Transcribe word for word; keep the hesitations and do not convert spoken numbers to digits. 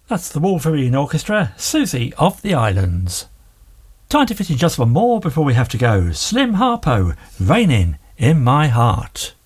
That's the Wolverine Orchestra, Susie of the Islands. Time to fit in just one more before we have to go. Slim Harpo, Raining in My Heart.